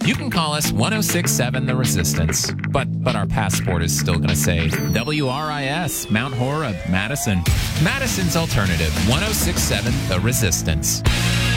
you can call us 1067 The Resistance. But our passport is still going to say WRIS, Mount Horeb, Madison. Madison's alternative, 1067 The Resistance.